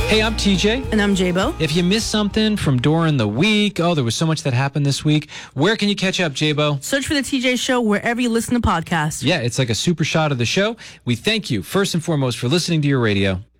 Hey, I'm TJ. And I'm J-Bo. If you missed something from during the week, there was so much that happened this week, where can you catch up, J-Bo? Search for The TJ Show wherever you listen to podcasts. Yeah, it's like a super shot of the show. We thank you, first and foremost, for listening to your radio.